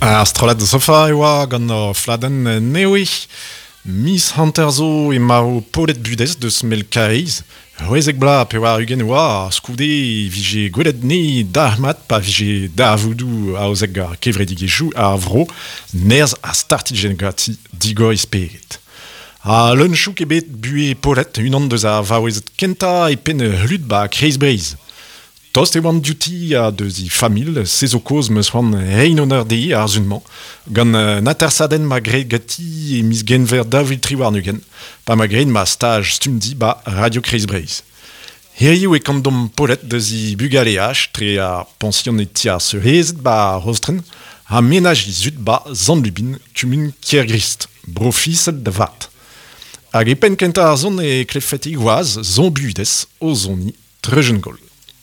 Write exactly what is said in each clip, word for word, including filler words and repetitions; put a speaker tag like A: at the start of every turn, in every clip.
A: Ar strollad da sofa e oa gant o fladen neoe. Miss Hunter zo e mao polet budez deus mel kariz. Roezek bla pe oa ugen oa skoude vije gwelet ne da mat pa vije da voudou a ozek ar kevredig e jou a vro nerz a startigen gati digor ispeget. A lunchou kebet bue polet unan deus a vaouezet kenta e pen hlut ba kreiz breiz. Tost e oan duty a deus i famil, sezo koz meus oan rein oner dei ar zunman, gant uh, natersaden ma gret gati e mis genver davil tri war nugen, pa ma gret ma stage stumdi ba Radio Kreiz Breiz. Herioù e kandom polet deus i bugale hach tre a pension e tia seurezet ba rostren, a menaj i zut ba zanlubin kumun kiergrist, brofisel da vat. Hag e pen kenta ar zon e klefet e goaz, zon budez o zoni trejen gol.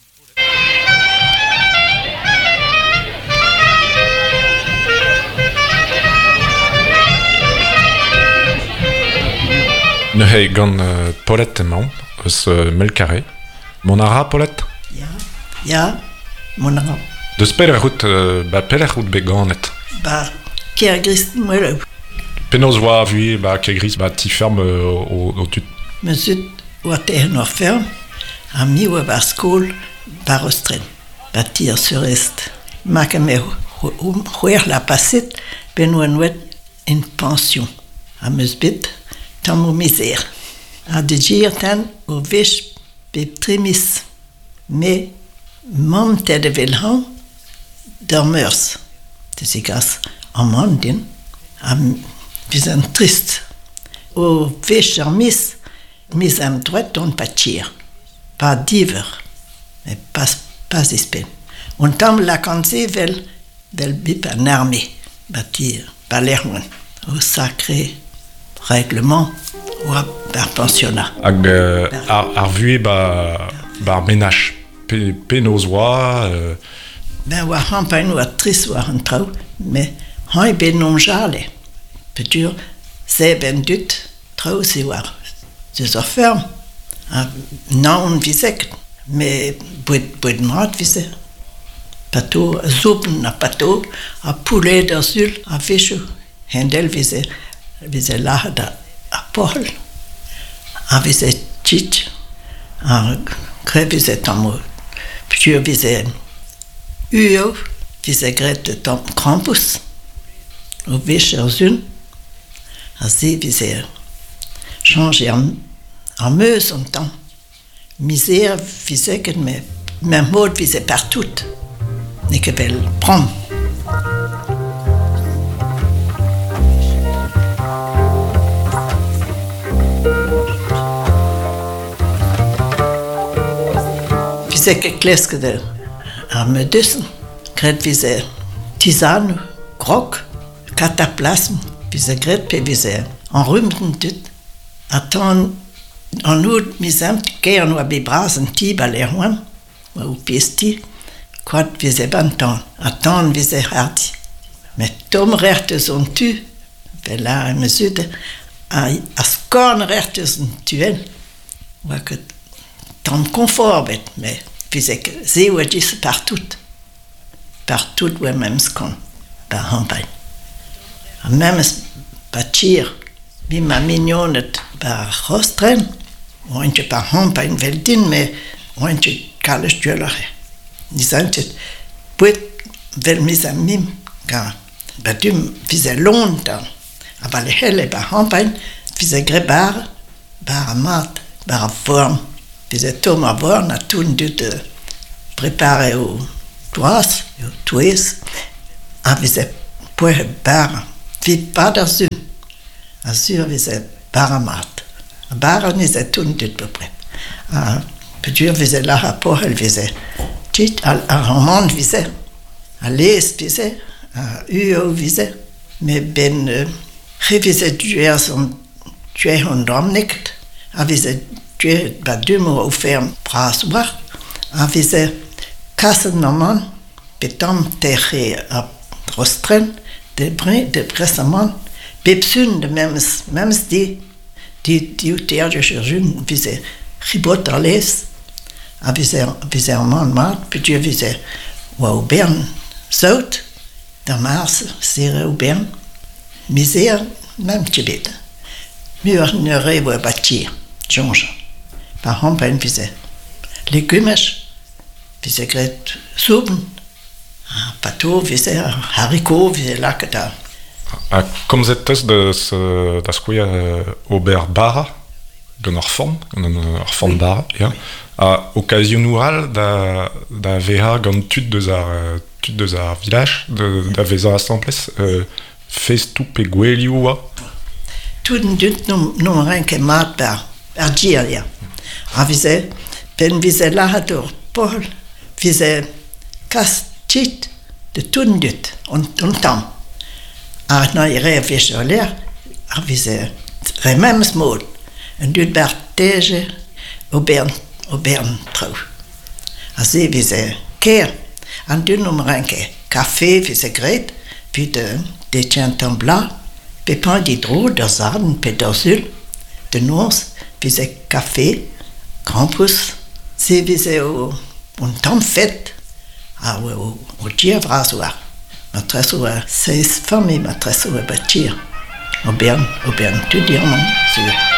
A: Neuhe gant uh, polet emaon, eus uh, melkare. Mon ara polet?
B: Ya, ya, mon ara.
A: Deus peler out, uh, ba peler out be ganet?
B: Ba, kiergrist mwelo.
A: Penaos oa vue ba kiergrist ba ti ferm uh, o, o tut?
B: Me zut oa tehen oa ferm, a mi oa ba skol ba rostren. Ba tir surest. Ma me c'hwer la paset, ben oa nouet en pension. A meus bet, tam o misère. A de gir tan o vech pe tremis. Me mam te de velhan d'ar meurs. Te se gas an man din. A vis an trist. O vech ar mis, mis am droit on pa tchir. Pa diver. Me pas, pas ispen. On tam la kanse vel, vel bip an armé. Ba tir, pa l'ermoen. O sacré règlement ou par pensionnat.
A: Hag uh, ar, ar vue ba, ba ar menaj, pe, pe noz oa... Uh...
B: Ben oa hampain oa tris oa an trao, me han e ben non jale. Petur, se ben dut, trao se oa. Se zo ferm. Nan on vizek, me boued, boued mat vize. Pato, zoupen a pato, a poulet da sul, a vechou. Hendel vize. Vize lahada a pol, a vize tchit, a gre vize tamo, ptur vize uo, vize gret tam krampus, o vech ar zun, a zi vize change ar meus an tam, miser vize ket me, me mod vize partout, ne ke vel prom. Vize ket kleske de ar medussen, gret vize tisane, grog, cataplasme, vize gret pe vize an rumden dut. Atan an oud mizem ker no a be bras an ti ba l'erwan, ou pesti, kwad vize bantan, atan vize hardi. Me tom rerte zon tu, vel la a mezude, a, a skorn rerte zon tuel, oa ket tam confort bet, me vizek ze oa dis partout. Partout oa mems kon, ba hampain. A mems ba tchir, bi ma mignonet ba rostren, ointje pa hampain vel din, me ointje kalles djolare. Nizantet, poet vel mis a mim, ga ba dum vize lon dan, a ba le hele ba hampain, vize gre bar, bar a mat, bar a form, vize tom a vorn a toun dut uh, prepare o toaz, o touez, a vize poe bar, vit pa d'ar zun, a sur vize bar a mat. A bar a vize toun dut bepret. A pedur vize la a pohel vize tit, a, a romand vize, a les vize, a uo vize, me ben uh, re vize duer son tuer hon domnikt, a vize tuer ba dumo o ferm bras war, a vize kassen naman, betam teche a rostren, de bre, de bresaman, bepsun de mems, mems di, di, di uterge chirurgien, vize ribot a les, a vize, vize a man mat, petur vize oa o bern saut, de mars, c'est au Bern, misère, même Tibet. Mieux ne rêve bâtir, change. Par exemple, un visé. Légumes, visé grette, soupe, pâteau, visé haricots, visé lacta.
C: A komzettes das, das quia ober bara, gant ur forn, gant ur forn bara, ja. A occasionnoual da, da veha gant tud deus ar, tud deus ar village, de, da veza assemblez, euh, festou pe gwelioù oa.
B: Tout dut non non rien que mat par par dire ja. A visé, pen visé lahadur, Paul, visé castit de tout dut, on on tam. A na i re fisch o leer, a visé, re même smol, en dut bar tege, o bern, o bern trou. A se visé, ker, an dut non rien que café, visé gret, puis de, de tientan blanc, pépin d'hydro, de zarden, pe d'orsul, de nours, visé café, campus, se visé au, un temps fête, a au, au, au dia vrasoir. Ma tresse au seize familles, ma tresse au bâtir. Au Bern, au Bern, tout dire, non, sûr.